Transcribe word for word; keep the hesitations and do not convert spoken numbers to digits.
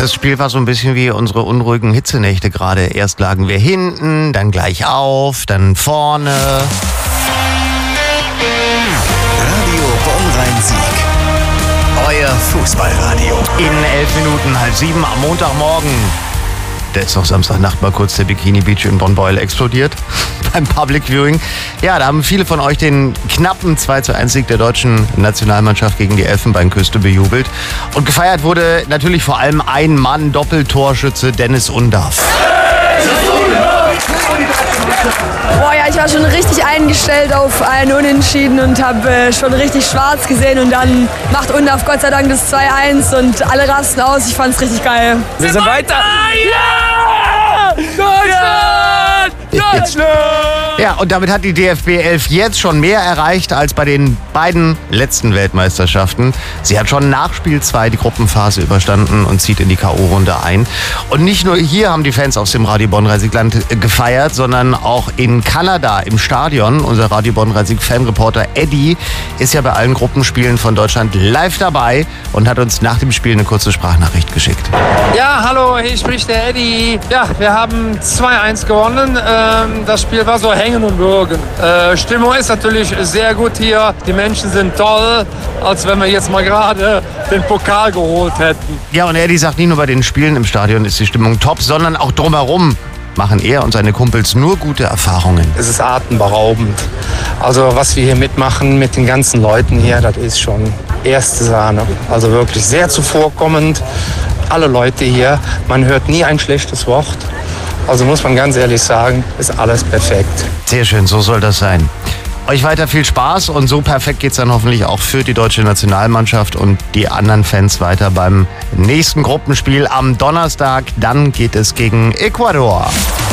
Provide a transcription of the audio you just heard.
Das Spiel war so ein bisschen wie unsere unruhigen Hitzenächte gerade. Erst lagen wir hinten, dann gleich auf, dann vorne. Radio Bonn-Rhein-Sieg. Euer Fußballradio. In elf Minuten, halb sieben am Montagmorgen. Da ist noch Samstagnacht mal kurz der Bikini Beach in Bonn-Beuel explodiert beim Public Viewing. Ja, da haben viele von euch den knappen zwei zu eins Sieg der deutschen Nationalmannschaft gegen die Elfenbeinküste bejubelt. Und gefeiert wurde natürlich vor allem ein Mann, Doppeltorschütze Dennis Undaff. Boah, ja, ich war schon richtig eingestellt auf einen Unentschieden und habe äh, schon richtig schwarz gesehen. Und dann macht Undaff Gott sei Dank das zwei eins und alle rasten aus. Ich fand's richtig geil. Wir sind weiter! Ja! Deutschland! Deutschland! Ja, und damit hat die D F B elf jetzt schon mehr erreicht als bei den beiden letzten Weltmeisterschaften. Sie hat schon nach Spiel zwei die Gruppenphase überstanden und zieht in die K O-Runde ein. Und nicht nur hier haben die Fans aus dem Radio Bonn-Rhein-Sieg-Land gefeiert, sondern auch in Kanada im Stadion. Unser Radio Bonn-Rhein-Sieg-Fanreporter Eddie ist ja bei allen Gruppenspielen von Deutschland live dabei und hat uns nach dem Spiel eine kurze Sprachnachricht geschickt. Ja, hallo, hier spricht der Eddie. Ja, wir haben zwei eins gewonnen. Ähm, das Spiel war so hängen und würgen. Äh, Stimmung ist natürlich sehr gut hier. Die Menschen sind toll, als wenn wir jetzt mal gerade den Pokal geholt hätten. Ja, und Eddie sagt, nicht nur bei den Spielen im Stadion ist die Stimmung top, sondern auch drumherum machen er und seine Kumpels nur gute Erfahrungen. Es ist atemberaubend. Also was wir hier mitmachen mit den ganzen Leuten hier, das ist schon erste Sahne. Also wirklich sehr zuvorkommend. Alle Leute hier, man hört nie ein schlechtes Wort. Also muss man ganz ehrlich sagen, ist alles perfekt. Sehr schön, so soll das sein. Euch weiter viel Spaß und so perfekt geht's dann hoffentlich auch für die deutsche Nationalmannschaft und die anderen Fans weiter beim nächsten Gruppenspiel am Donnerstag. Dann geht es gegen Ecuador.